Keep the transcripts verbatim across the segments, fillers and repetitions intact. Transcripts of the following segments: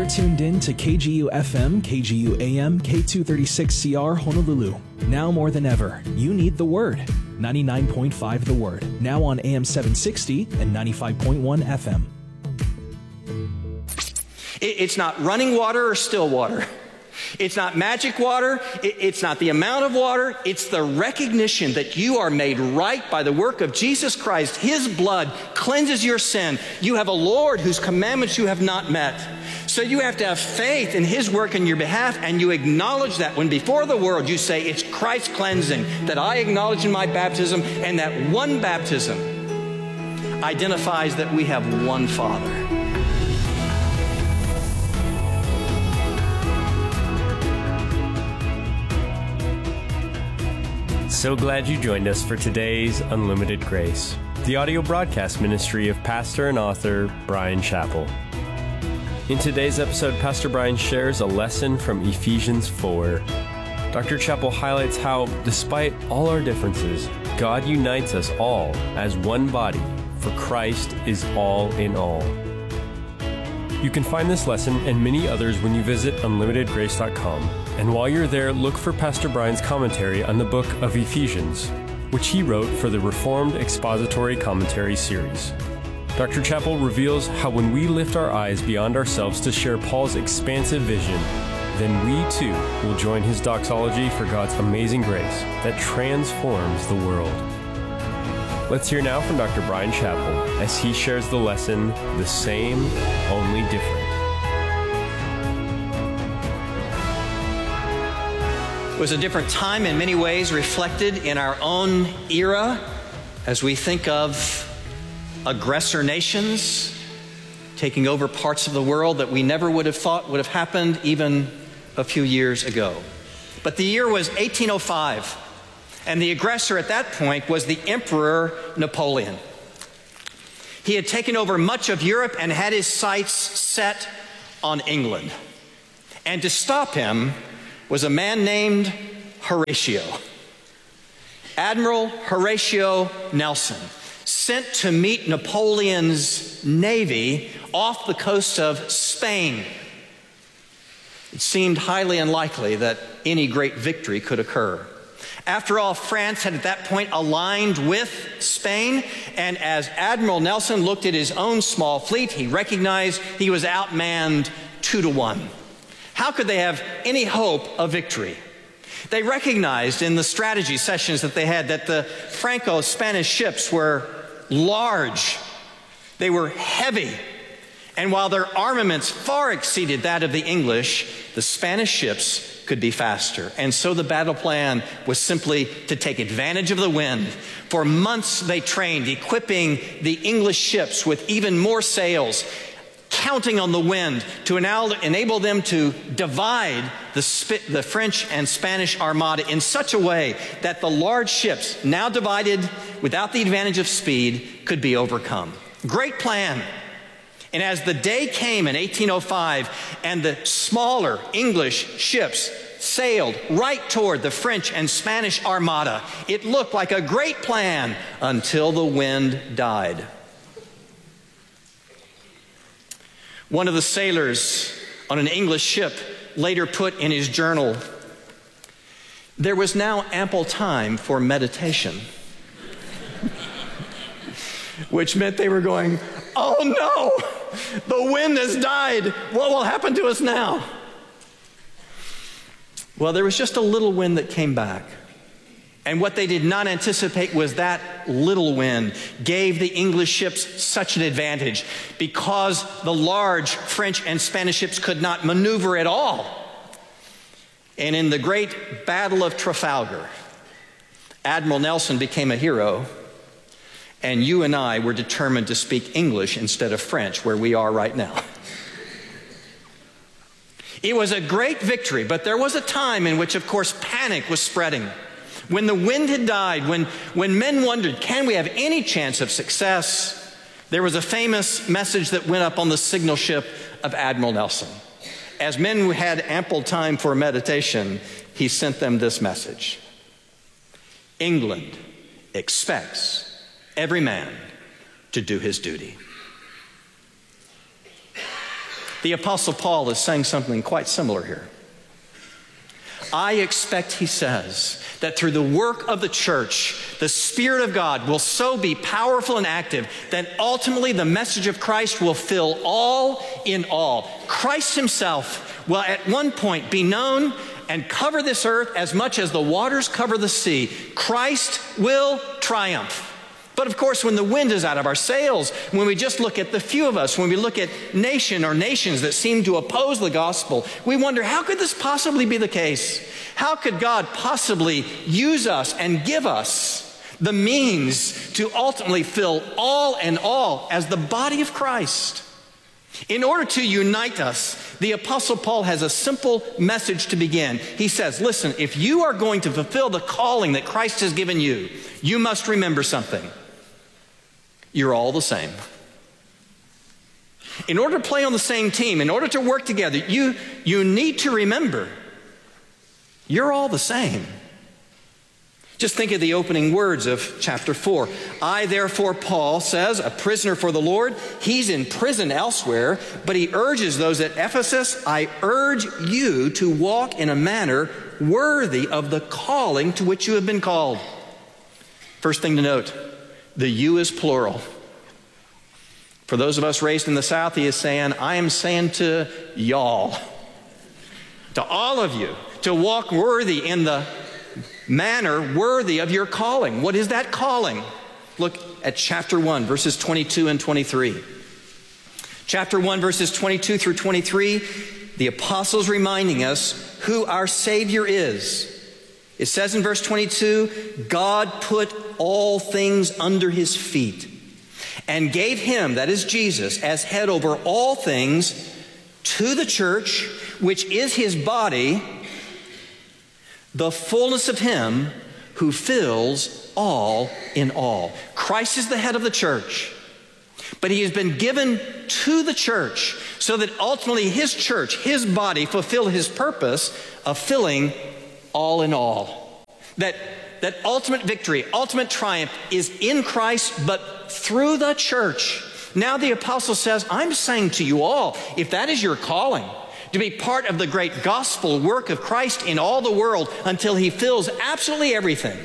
You're tuned in to K G U F M, K G U A M, K two thirty-six C R Honolulu. Now more than ever, you need the Word. ninety-nine point five The Word. Now on A M seven sixty and ninety-five point one F M. It's not running water or still water. It's not magic water. It's not the amount of water. It's the recognition that you are made right by the work of Jesus Christ. His blood cleanses your sin. You have a Lord whose commandments you have not met. So you have to have faith in His work in your behalf, and you acknowledge that when before the world you say, it's Christ's cleansing that I acknowledge in my baptism, and that one baptism identifies that we have one Father. So glad you joined us for today's Unlimited Grace, the audio broadcast ministry of pastor and author Bryan Chapell. In today's episode, Pastor Bryan shares a lesson from Ephesians four. Doctor Chapell highlights how, despite all our differences, God unites us all as one body, for Christ is all in all. You can find this lesson and many others when you visit unlimited grace dot com. And while you're there, look for Pastor Bryan's commentary on the book of Ephesians, which he wrote for the Reformed Expository Commentary series. Doctor Chapell reveals how when we lift our eyes beyond ourselves to share Paul's expansive vision, then we too will join his doxology for God's amazing grace that transforms the world. Let's hear now from Doctor Bryan Chapell as he shares the lesson, The Same, Only Different. It was a different time in many ways, reflected in our own era as we think of aggressor nations taking over parts of the world that we never would have thought would have happened even a few years ago. But the year was eighteen oh five, and the aggressor at that point was the Emperor Napoleon. He had taken over much of Europe and had his sights set on England. And to stop him was a man named Horatio. Admiral Horatio Nelson, sent to meet Napoleon's navy off the coast of Spain. It seemed highly unlikely that any great victory could occur. After all, France had at that point aligned with Spain, and as Admiral Nelson looked at his own small fleet, he recognized he was outmanned two to one. How could they have any hope of victory? They recognized in the strategy sessions that they had that the Franco-Spanish ships were large, they were heavy, and while their armaments far exceeded that of the English, the Spanish ships could be faster. And so the battle plan was simply to take advantage of the wind. For months they trained, equipping the English ships with even more sails, counting on the wind to enable them to divide the, the French and Spanish armada in such a way that the large ships, now divided without the advantage of speed, could be overcome. Great plan. And as the day came in eighteen oh five and the smaller English ships sailed right toward the French and Spanish armada, it looked like a great plan until the wind died. One of the sailors on an English ship later put in his journal, "There was now ample time for meditation," which meant they were going, "Oh no, the wind has died. What will happen to us now?" Well, there was just a little wind that came back. And what they did not anticipate was that little wind gave the English ships such an advantage because the large French and Spanish ships could not maneuver at all. And in the great Battle of Trafalgar, Admiral Nelson became a hero, and you and I were determined to speak English instead of French, where we are right now. It was a great victory, but there was a time in which, of course, panic was spreading. When the wind had died, when, when men wondered, can we have any chance of success? There was a famous message that went up on the signal ship of Admiral Nelson. As men who had ample time for meditation, he sent them this message: England expects every man to do his duty. The Apostle Paul is saying something quite similar here. I expect, he says, that through the work of the church, the Spirit of God will so be powerful and active that ultimately the message of Christ will fill all in all. Christ himself will at one point be known and cover this earth as much as the waters cover the sea. Christ will triumph. But of course, when the wind is out of our sails, when we just look at the few of us, when we look at nation or nations that seem to oppose the gospel, we wonder, how could this possibly be the case? How could God possibly use us and give us the means to ultimately fill all and all as the body of Christ? In order to unite us, the Apostle Paul has a simple message to begin. He says, listen, if you are going to fulfill the calling that Christ has given you, you must remember something. You're all the same. In order to play on the same team, in order to work together, you, you need to remember you're all the same. Just think of the opening words of chapter four. I, therefore, Paul says, a prisoner for the Lord. He's in prison elsewhere, but he urges those at Ephesus, I urge you to walk in a manner worthy of the calling to which you have been called. First thing to note, the you is plural. For those of us raised in the South, he is saying, I am saying to y'all, to all of you, to walk worthy in the manner worthy of your calling. What is that calling? Look at chapter one, verses twenty-two and twenty-three. Chapter one, verses twenty-two through twenty-three, the apostle's reminding us who our Savior is. It says in verse twenty-two, God put all things under his feet and gave him, that is Jesus, as head over all things to the church, which is his body, the fullness of him who fills all in all. Christ is the head of the church, but he has been given to the church so that ultimately his church, his body, fulfill his purpose of filling all in all. That, that ultimate victory, ultimate triumph is in Christ, but through the church. Now the apostle says, I'm saying to you all, if that is your calling, to be part of the great gospel work of Christ in all the world until he fills absolutely everything,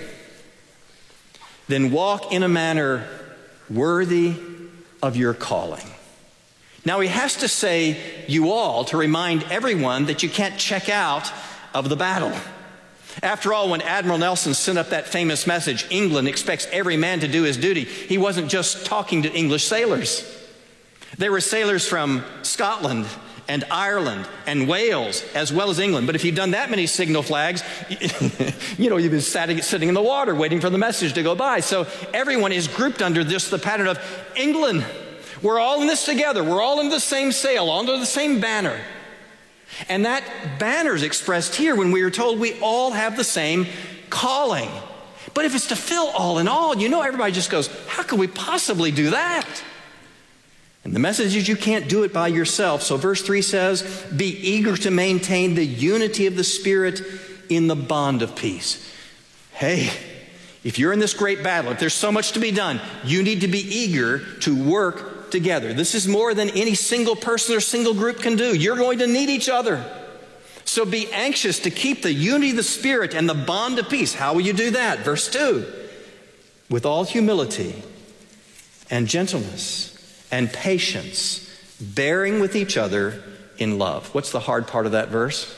then walk in a manner worthy of your calling. Now he has to say you all to remind everyone that you can't check out of the battle. After all, when Admiral Nelson sent up that famous message, England expects every man to do his duty, he wasn't just talking to English sailors. There were sailors from Scotland and Ireland and Wales, as well as England. But if you've done that many signal flags, you know, you've been sitting in the water waiting for the message to go by. So everyone is grouped under this, the pattern of England. We're all in this together. We're all in the same sail, under the same banner. And that banner is expressed here when we are told we all have the same calling. But if it's to fill all in all, you know, everybody just goes, how could we possibly do that? And the message is you can't do it by yourself. So verse three says, be eager to maintain the unity of the Spirit in the bond of peace. Hey, if you're in this great battle, if there's so much to be done, you need to be eager to work together. This is more than any single person or single group can do. You're going to need each other. So be anxious to keep the unity of the Spirit and the bond of peace. How will you do that? Verse two, with all humility and gentleness and patience, bearing with each other in love. What's the hard part of that verse?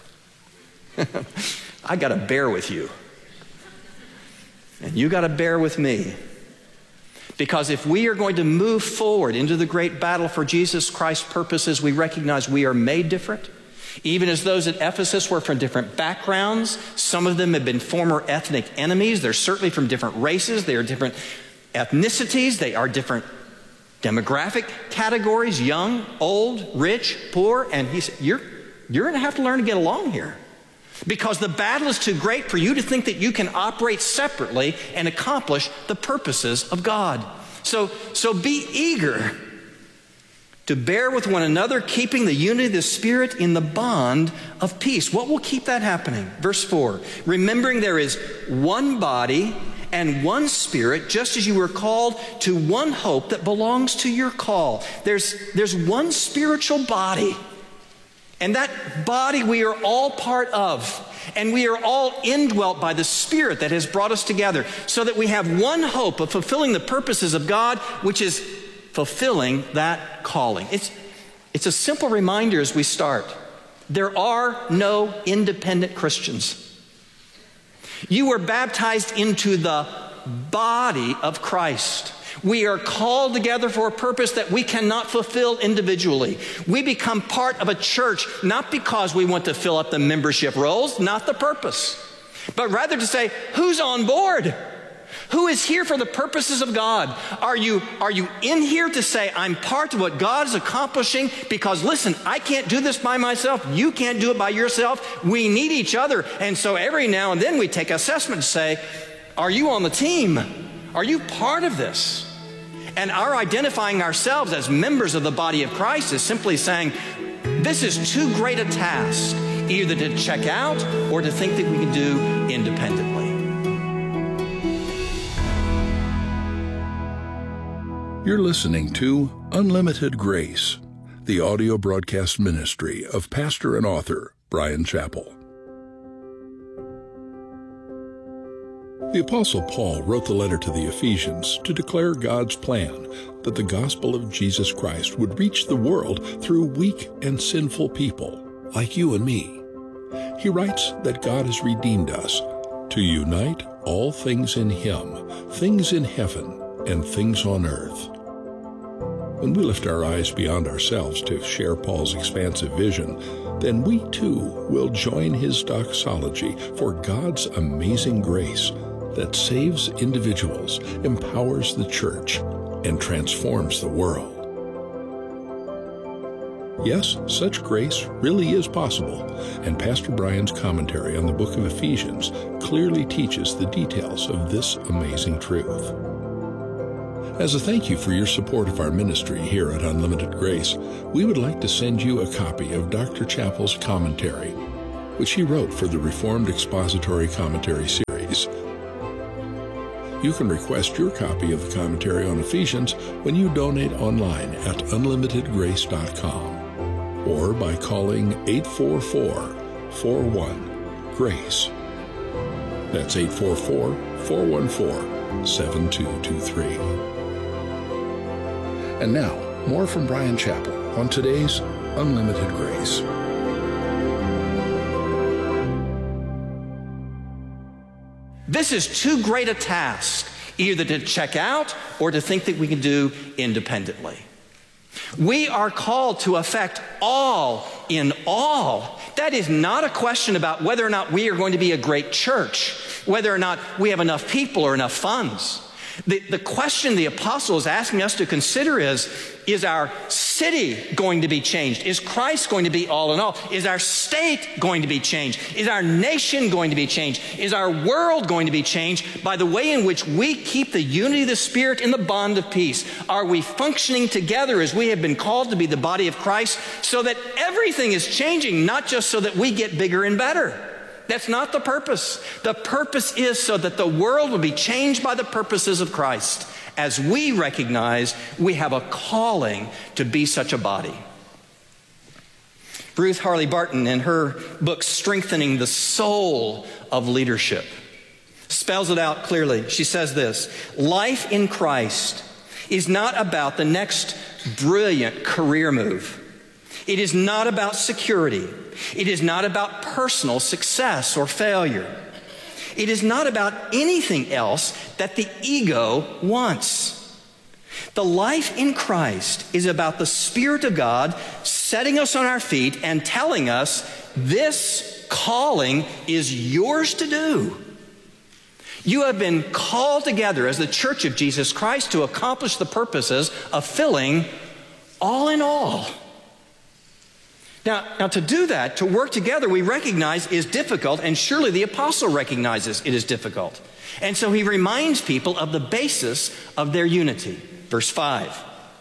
I got to bear with you. And you got to bear with me. Because if we are going to move forward into the great battle for Jesus Christ's purposes, we recognize we are made different. Even as those at Ephesus were from different backgrounds, some of them have been former ethnic enemies. They're certainly from different races. They are different ethnicities. They are different demographic categories, young, old, rich, poor. And he said, you're, you're going to have to learn to get along here. Because the battle is too great for you to think that you can operate separately and accomplish the purposes of God. So, so be eager to bear with one another, keeping the unity of the Spirit in the bond of peace. What will keep that happening? Verse four, remembering there is one body and one Spirit, just as you were called to one hope that belongs to your call. There's, there's one spiritual body, and that body we are all part of. And we are all indwelt by the Spirit that has brought us together so that we have one hope of fulfilling the purposes of God, which is fulfilling that calling. It's, it's a simple reminder as we start. There are no independent Christians. You were baptized into the body of Christ. We are called together for a purpose that we cannot fulfill individually. We become part of a church not because we want to fill up the membership rolls, not the purpose, but rather to say, who's on board? Who is here for the purposes of God? Are you, are you in here to say, I'm part of what God is accomplishing? Because listen, I can't do this by myself. You can't do it by yourself. We need each other. And so every now and then we take assessment to say, are you on the team? Are you part of this? And our identifying ourselves as members of the body of Christ is simply saying, this is too great a task, either to check out or to think that we can do independently. You're listening to Unlimited Grace, the audio broadcast ministry of pastor and author Bryan Chapell. The Apostle Paul wrote the letter to the Ephesians to declare God's plan that the gospel of Jesus Christ would reach the world through weak and sinful people like you and me. He writes that God has redeemed us to unite all things in Him, things in heaven and things on earth. When we lift our eyes beyond ourselves to share Paul's expansive vision, then we too will join his doxology for God's amazing grace that saves individuals, empowers the church, and transforms the world. Yes, such grace really is possible, and Pastor Bryan's commentary on the book of Ephesians clearly teaches the details of this amazing truth. As a thank you for your support of our ministry here at Unlimited Grace, we would like to send you a copy of Doctor Chapell's commentary, which he wrote for the Reformed Expository Commentary series. You can request your copy of the commentary on Ephesians when you donate online at unlimited grace dot com or by calling eight four four, four one, GRACE. That's eight four four, four one four, seven two two three. And now, more from Bryan Chapell on today's Unlimited Grace. This is too great a task, either to check out or to think that we can do independently. We are called to affect all in all. That is not a question about whether or not we are going to be a great church, whether or not we have enough people or enough funds. The, the question the apostle is asking us to consider is, is our city going to be changed? Is Christ going to be all in all? Is our state going to be changed? Is our nation going to be changed? Is our world going to be changed by the way in which we keep the unity of the Spirit in the bond of peace? Are we functioning together as we have been called to be the body of Christ so that everything is changing, not just so that we get bigger and better? That's not the purpose. The purpose is so that the world will be changed by the purposes of Christ as we recognize we have a calling to be such a body. Ruth Harley Barton, in her book, Strengthening the Soul of Leadership, spells it out clearly. She says this: life in Christ is not about the next brilliant career move. It is not about security. It is not about personal success or failure. It is not about anything else that the ego wants. The life in Christ is about the Spirit of God setting us on our feet and telling us this calling is yours to do. You have been called together as the Church of Jesus Christ to accomplish the purposes of filling all in all. Now, now, to do that, to work together, we recognize is difficult, and surely the apostle recognizes it is difficult. And so he reminds people of the basis of their unity. Verse five.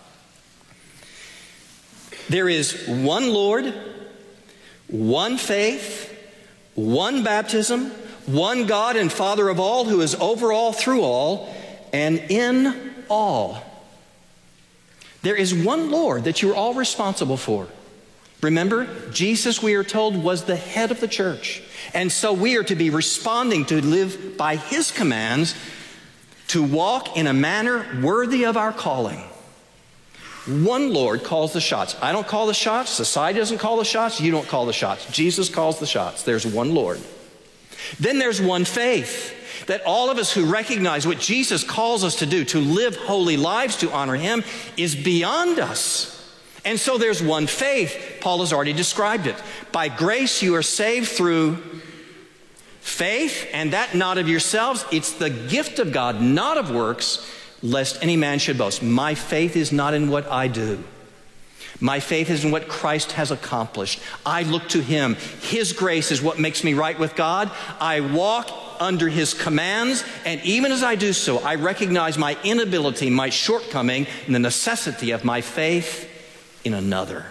There is one Lord, one faith, one baptism, one God and Father of all, who is over all, through all, and in all. There is one Lord that you're all responsible for. Remember, Jesus, we are told, was the head of the church. And so we are to be responding to live by his commands, to walk in a manner worthy of our calling. One Lord calls the shots. I don't call the shots. Society doesn't call the shots. You don't call the shots. Jesus calls the shots. There's one Lord. Then there's one faith, that all of us who recognize what Jesus calls us to do, to live holy lives, to honor him, is beyond us. And so there's one faith. Paul has already described it. By grace you are saved through faith, and that not of yourselves. It's the gift of God, not of works, lest any man should boast. My faith is not in what I do. My faith is in what Christ has accomplished. I look to him. His grace is what makes me right with God. I walk under his commands, and even as I do so, I recognize my inability, my shortcoming, and the necessity of my faith in another.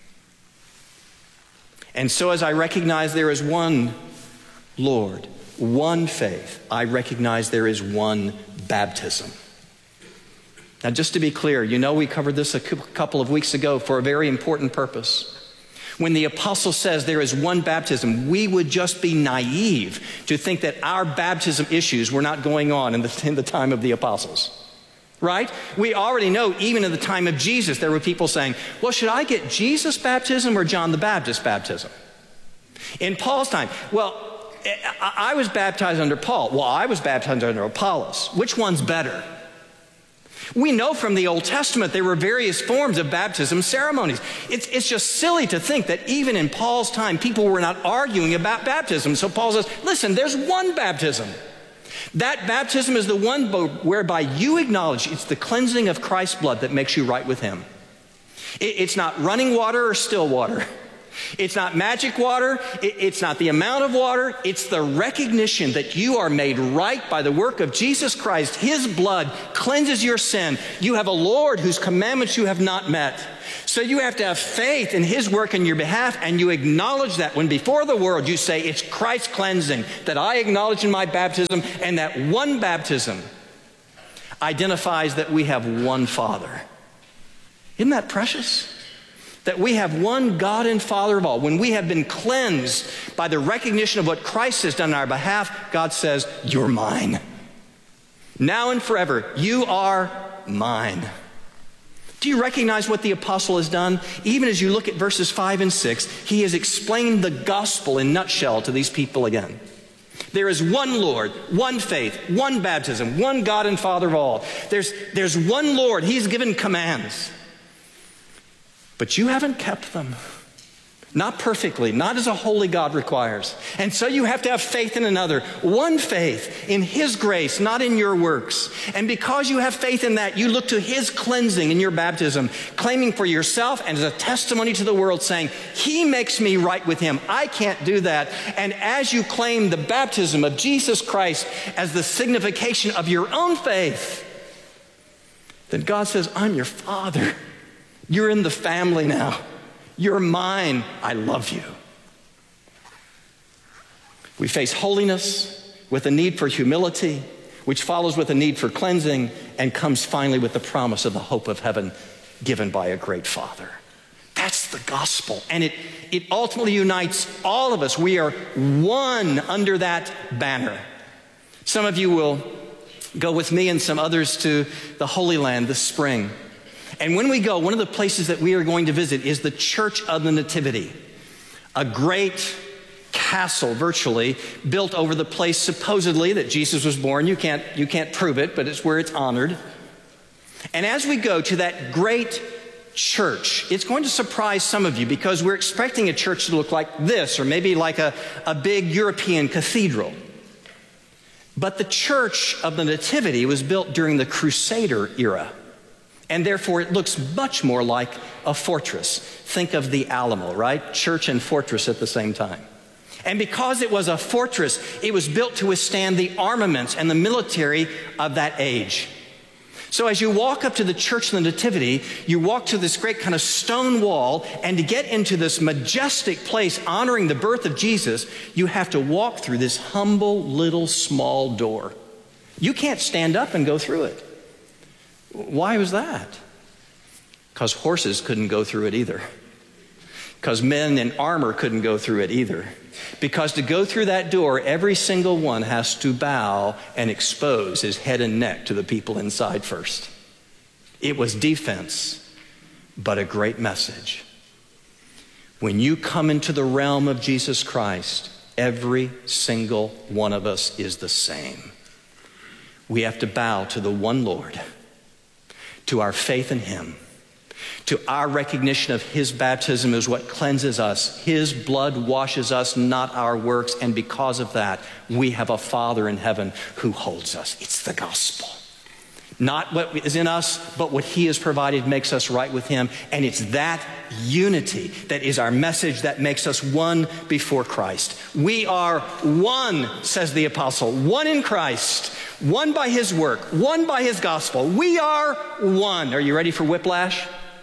And so as I recognize there is one Lord, one faith, I recognize there is one baptism. Now, just to be clear, you know we covered this a couple of weeks ago for a very important purpose. When the apostle says there is one baptism, we would just be naive to think that our baptism issues were not going on in the, in the time of the apostles. Right? We already know, even in the time of Jesus, there were people saying, well, should I get Jesus' baptism or John the Baptist's baptism? In Paul's time, well, I was baptized under Paul. Well, I was baptized under Apollos. Which one's better? We know from the Old Testament there were various forms of baptism ceremonies. It's, it's just silly to think that even in Paul's time, people were not arguing about baptism. So Paul says, listen, there's one baptism. That baptism is the one whereby you acknowledge it's the cleansing of Christ's blood that makes you right with him. It's not running water or still water. It's not magic water. It's not the amount of water. It's the recognition that you are made right by the work of Jesus Christ. His blood cleanses your sin. You have a Lord whose commandments you have not met. So you have to have faith in his work on your behalf, and you acknowledge that when before the world you say, it's Christ's cleansing that I acknowledge in my baptism, and that one baptism identifies that we have one Father. Isn't that precious? That we have one God and Father of all. When we have been cleansed by the recognition of what Christ has done on our behalf, God says, you're mine. Now and forever, you are mine. Do you recognize what the apostle has done? Even as you look at verses five and six, he has explained the gospel in a nutshell to these people again. There is one Lord, one faith, one baptism, one God and Father of all. There's, there's one Lord. He's given commands. But you haven't kept them. Not perfectly, not as a holy God requires. And so you have to have faith in another. One faith in his grace, not in your works. And because you have faith in that, you look to his cleansing in your baptism, claiming for yourself and as a testimony to the world, saying, he makes me right with him. I can't do that. And as you claim the baptism of Jesus Christ as the signification of your own faith, then God says, I'm your Father. You're in the family now. You're mine. I love you. We face holiness with a need for humility, which follows with a need for cleansing, and comes finally with the promise of the hope of heaven given by a great Father. That's the gospel. And it, it ultimately unites all of us. We are one under that banner. Some of you will go with me and some others to the Holy Land this spring. And when we go, one of the places that we are going to visit is the Church of the Nativity, a great castle virtually built over the place supposedly that Jesus was born. You can't, you can't prove it, but it's where it's honored. And as we go to that great church, it's going to surprise some of you because we're expecting a church to look like this, or maybe like a, a big European cathedral. But the Church of the Nativity was built during the Crusader era. And therefore, it looks much more like a fortress. Think of the Alamo, right? Church and fortress at the same time. And because it was a fortress, it was built to withstand the armaments and the military of that age. So as you walk up to the Church of the Nativity, you walk to this great kind of stone wall, and to get into this majestic place honoring the birth of Jesus, you have to walk through this humble little small door. You can't stand up and go through it. Why was that? Because horses couldn't go through it either. Because men in armor couldn't go through it either. Because to go through that door, every single one has to bow and expose his head and neck to the people inside first. It was defense, but a great message. When you come into the realm of Jesus Christ, every single one of us is the same. We have to bow to the one Lord, to our faith in him, to our recognition of his baptism is what cleanses us. His blood washes us, not our works. And because of that, we have a Father in heaven who holds us. It's the gospel. Not what is in us, but what he has provided makes us right with him. And it's that unity that is our message that makes us one before Christ. We are one, says the apostle, one in Christ, one by his work, one by his gospel. We are one. Are you ready for whiplash?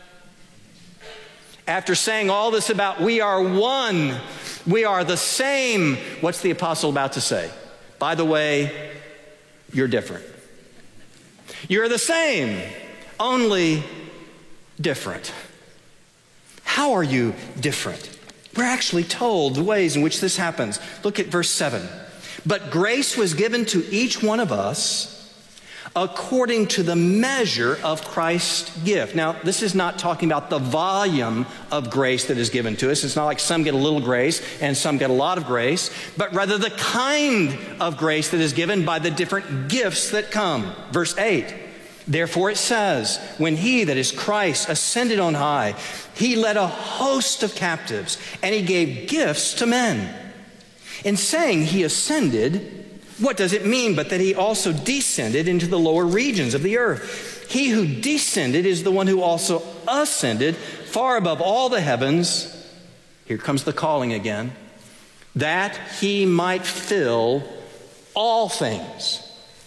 After saying all this about we are one, we are the same, what's the apostle about to say? By the way, you're different. You're the same, only different. How are you different? We're actually told the ways in which this happens. Look at verse seven. But grace was given to each one of us according to the measure of Christ's gift. Now, this is not talking about the volume of grace that is given to us. It's not like some get a little grace and some get a lot of grace, but rather the kind of grace that is given by the different gifts that come. Verse eight, therefore it says, when he, that is Christ, ascended on high, he led a host of captives, and he gave gifts to men. In saying he ascended, what does it mean but that he also descended into the lower regions of the earth? He who descended is the one who also ascended far above all the heavens. Here comes the calling again. That he might fill all things.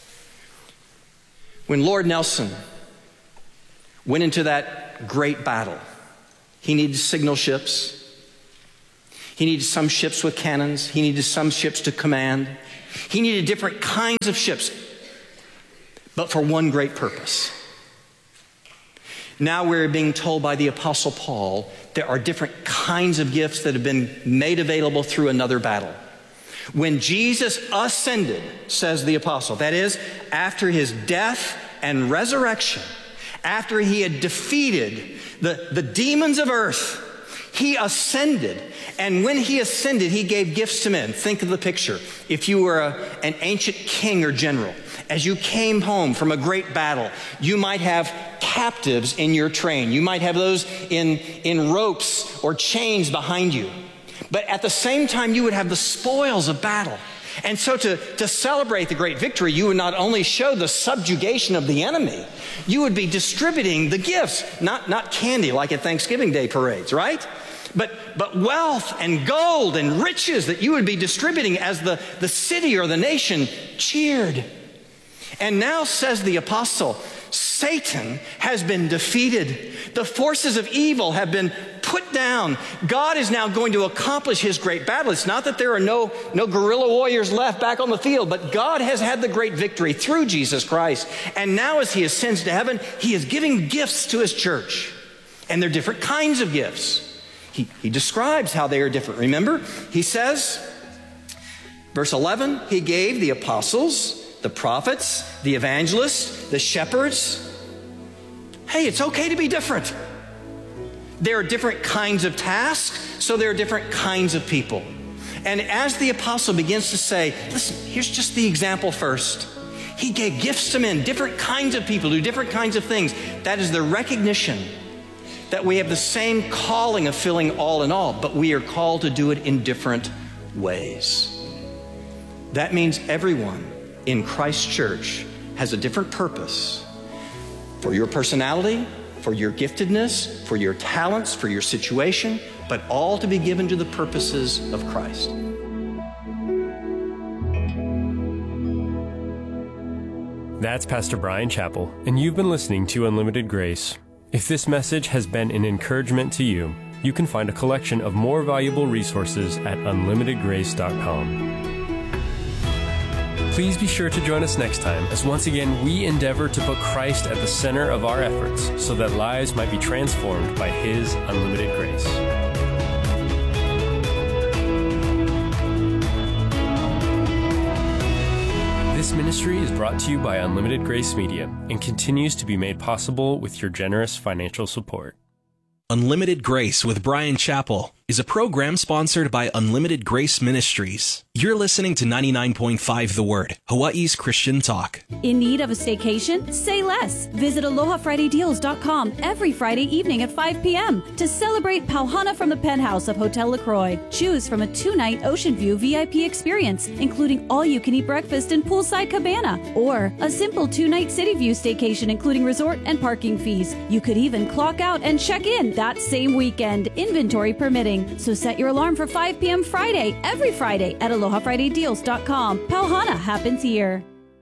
When Lord Nelson went into that great battle, he needed signal ships. He needed some ships with cannons. He needed some ships to command. He needed different kinds of ships, but for one great purpose. Now we're being told by the Apostle Paul there are different kinds of gifts that have been made available through another battle. When Jesus ascended, says the apostle, that is, after his death and resurrection, after he had defeated the, the demons of earth, he ascended, and when he ascended, he gave gifts to men. Think of the picture. If you were a, an ancient king or general, as you came home from a great battle, you might have captives in your train. You might have those in, in ropes or chains behind you. But at the same time, you would have the spoils of battle. And so to, to celebrate the great victory, you would not only show the subjugation of the enemy, you would be distributing the gifts, not, not candy like at Thanksgiving Day parades, right? But, but wealth and gold and riches that you would be distributing as the, the city or the nation cheered. And now, says the apostle, Satan has been defeated. The forces of evil have been put down. God is now going to accomplish his great battle. It's not that there are no, no guerrilla warriors left back on the field, but God has had the great victory through Jesus Christ. And now as he ascends to heaven, he is giving gifts to his church. And they're different kinds of gifts. He, he describes how they are different. Remember, he says, verse eleven, he gave the apostles, the prophets, the evangelists, the shepherds. Hey, it's okay to be different. There are different kinds of tasks, so there are different kinds of people. And as the apostle begins to say, listen, here's just the example first. He gave gifts to men, different kinds of people do different kinds of things. That is the recognition that we have the same calling of filling all in all, but we are called to do it in different ways. That means everyone in Christ's church has a different purpose for your personality, for your giftedness, for your talents, for your situation, but all to be given to the purposes of Christ. That's Pastor Bryan Chapell, and you've been listening to Unlimited Grace. If this message has been an encouragement to you, you can find a collection of more valuable resources at unlimited grace dot com. Please be sure to join us next time as once again we endeavor to put Christ at the center of our efforts so that lives might be transformed by His unlimited grace. This ministry is brought to you by Unlimited Grace Media and continues to be made possible with your generous financial support. Unlimited Grace with Bryan Chapell is a program sponsored by Unlimited Grace Ministries. You're listening to ninety-nine point five The Word, Hawaii's Christian talk. In need of a staycation? Say less. Visit aloha friday deals dot com every Friday evening at five p.m. to celebrate Pauhana from the penthouse of Hotel LaCroix. Choose from a two-night Ocean View V I P experience, including all-you-can-eat breakfast and poolside cabana, or a simple two-night City View staycation, including resort and parking fees. You could even clock out and check in that same weekend, inventory permitting. So set your alarm for five p.m. Friday, every Friday at aloha friday deals dot com. Pauhana happens here.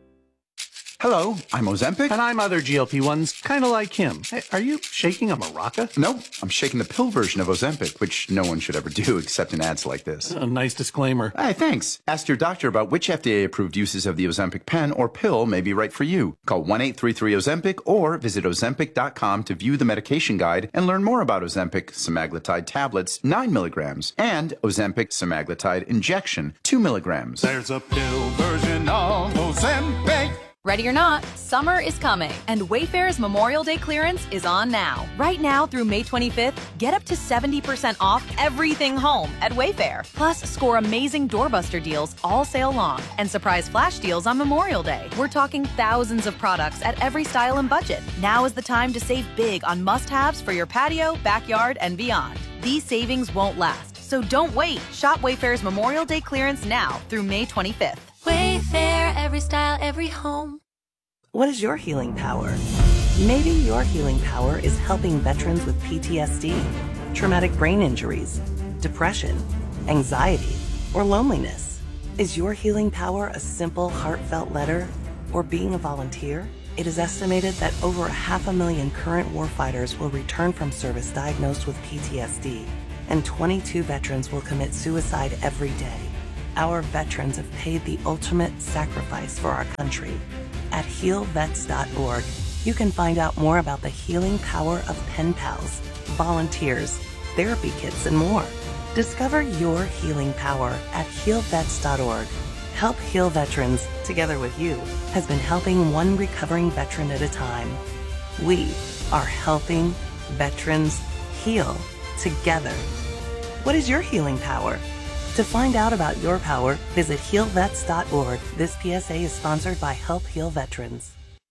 Hello, I'm Ozempic. And I'm other G L P ones, kind of like him. Hey, are you shaking a maraca? No, I'm shaking the pill version of Ozempic, which no one should ever do except in ads like this. A nice disclaimer. Hey, thanks. Ask your doctor about which F D A-approved uses of the Ozempic pen or pill may be right for you. Call one eight three three Ozempic or visit ozempic dot com to view the medication guide and learn more about Ozempic semaglutide tablets, nine milligrams, and Ozempic semaglutide injection, two milligrams. There's a pill version of Ozempic. Ready or not, summer is coming, and Wayfair's Memorial Day clearance is on now. Right now through May twenty-fifth, get up to seventy percent off everything home at Wayfair. Plus, score amazing doorbuster deals all sale long and surprise flash deals on Memorial Day. We're talking thousands of products at every style and budget. Now is the time to save big on must-haves for your patio, backyard, and beyond. These savings won't last, so don't wait. Shop Wayfair's Memorial Day clearance now through May twenty-fifth. Wayfair, every style, every home. What is your healing power? Maybe your healing power is helping veterans with P T S D, traumatic brain injuries, depression, anxiety, or loneliness. Is your healing power a simple, heartfelt letter or being a volunteer? It is estimated that over half a million current warfighters will return from service diagnosed with P T S D, and twenty-two veterans will commit suicide every day. Our veterans have paid the ultimate sacrifice for our country. At heal vets dot org, you can find out more about the healing power of pen pals, volunteers, therapy kits, and more. Discover your healing power at heal vets dot org. Help Heal Veterans, together with you, has been helping one recovering veteran at a time. We are helping veterans heal together. What is your healing power? To find out about your power, visit heal vets dot org. This P S A is sponsored by Help Heal Veterans.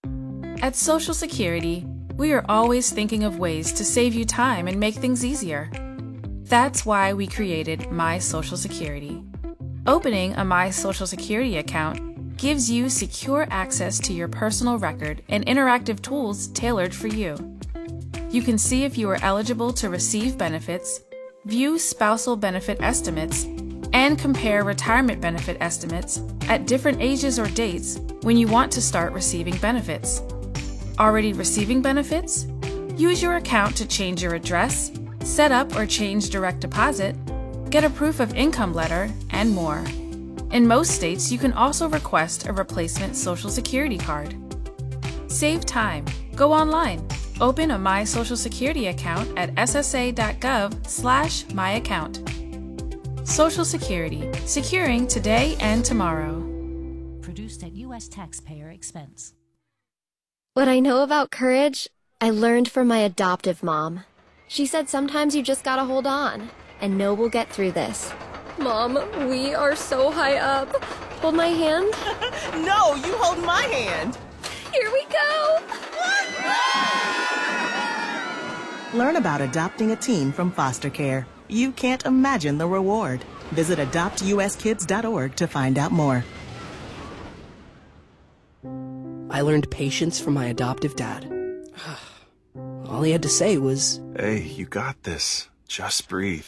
At Social Security, we are always thinking of ways to save you time and make things easier. That's why we created My Social Security. Opening a My Social Security account gives you secure access to your personal record and interactive tools tailored for you. You can see if you are eligible to receive benefits, view spousal benefit estimates, and compare retirement benefit estimates at different ages or dates when you want to start receiving benefits. Already receiving benefits? Use your account to change your address, set up or change direct deposit, get a proof of income letter, and more. In most states, you can also request a replacement Social Security card. Save time. Go online. Open a My Social Security account at s s a dot gov slash my account. Social Security, securing today and tomorrow. Produced at U S taxpayer expense. What I know about courage, I learned from my adoptive mom. She said sometimes you just gotta hold on, and know we'll get through this. Mom, we are so high up. Hold my hand. No, you hold my hand. Here we go. Learn about adopting a teen from foster care. You can't imagine the reward. Visit adopt u s kids dot org to find out more. I learned patience from my adoptive dad. All he had to say was, "Hey, you got this. Just breathe."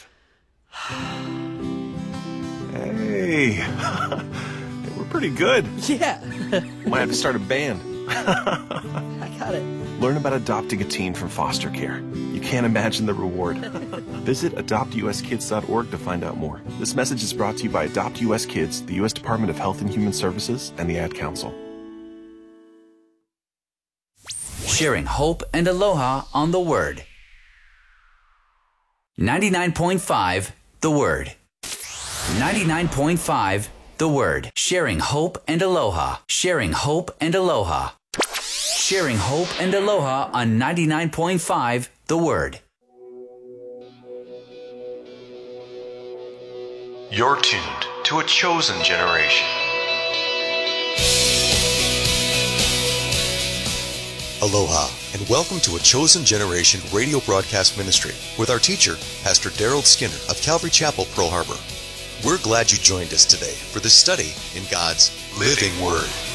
Hey, we're pretty good. Yeah. Might have to start a band. I got it. Learn about adopting a teen from foster care. You can't imagine the reward. Visit adopt u s kids dot org to find out more. This message is brought to you by Adopt U S Kids, the U S Department of Health and Human Services, and the Ad Council. Sharing hope and aloha on The Word. ninety-nine point five The Word. ninety-nine point five The Word. Sharing hope and aloha. Sharing hope and aloha. Sharing hope and aloha on ninety-nine point five The Word. You're tuned to a chosen generation. Aloha, and welcome to a Chosen Generation radio broadcast ministry with our teacher, Pastor Daryl Skinner of Calvary Chapel, Pearl Harbor. We're glad you joined us today for this study in God's living Word.